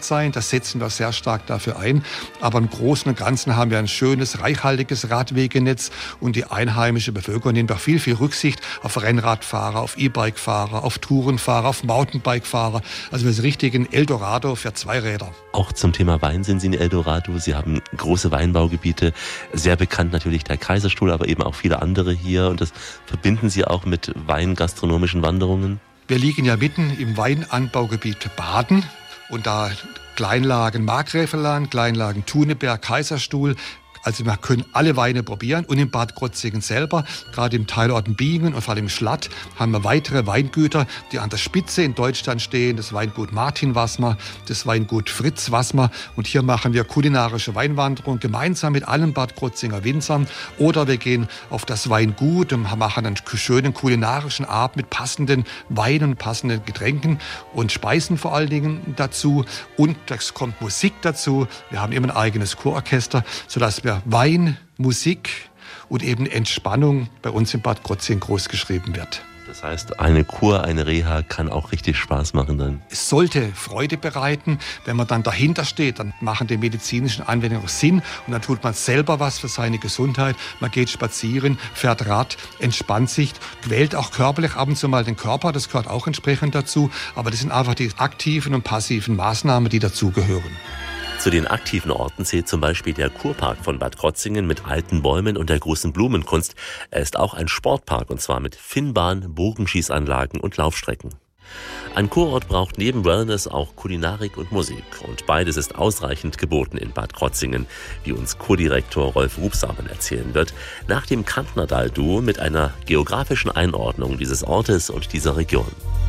Ort sein. Das setzen wir sehr stark dafür ein. Aber im Großen und Ganzen haben wir ein schönes, reichhaltiges Radwegenetz und die einheimische Bevölkerung nimmt auch viel Rücksicht auf Rennradfahrer, auf E-Bike-Fahrer, auf Tourenfahrer, auf Mountainbike-Fahrer. Also wir sind richtig ein Eldorado für Zweiräder. Auch zum Thema Wein sind Sie ein Eldorado. Sie haben große Weinbaugebiete. Sehr bekannt natürlich der Kaiserstuhl, aber eben auch viele andere hier. Und das verbinden Sie auch mit weingastronomischen Wanderungen? Wir liegen ja mitten im Weinanbaugebiet Baden und da Kleinlagen Markgräflerland, Kleinlagen Thuneberg, Kaiserstuhl. Also wir können alle Weine probieren und in Bad Krozingen selber, gerade im Teilort Bingen und vor allem im Schlatt, haben wir weitere Weingüter, die an der Spitze in Deutschland stehen. Das Weingut Martin Wassmer, das Weingut Fritz Wassmer. Und hier machen wir kulinarische Weinwanderung gemeinsam mit allen Bad Krozinger Winzern. Oder wir gehen auf das Weingut und machen einen schönen kulinarischen Abend mit passenden Weinen, passenden Getränken und Speisen vor allen Dingen dazu. Und es kommt Musik dazu. Wir haben immer ein eigenes Chororchester, sodass wir Wein, Musik und eben Entspannung bei uns in Bad Krozingen groß geschrieben wird. Das heißt, eine Kur, eine Reha kann auch richtig Spaß machen dann? Es sollte Freude bereiten. Wenn man dann dahinter steht, dann machen die medizinischen Anwendungen Sinn und dann tut man selber was für seine Gesundheit. Man geht spazieren, fährt Rad, entspannt sich, quält auch körperlich ab und zu mal den Körper. Das gehört auch entsprechend dazu. Aber das sind einfach die aktiven und passiven Maßnahmen, die dazugehören. Zu den aktiven Orten zählt zum Beispiel der Kurpark von Bad Krozingen mit alten Bäumen und der großen Blumenkunst. Er ist auch ein Sportpark und zwar mit Finnbahn, Bogenschießanlagen und Laufstrecken. Ein Kurort braucht neben Wellness auch Kulinarik und Musik. Und beides ist ausreichend geboten in Bad Krozingen, wie uns Kurdirektor Rolf Rubsamen erzählen wird, nach dem Kantnerdal-Duo mit einer geografischen Einordnung dieses Ortes und dieser Region.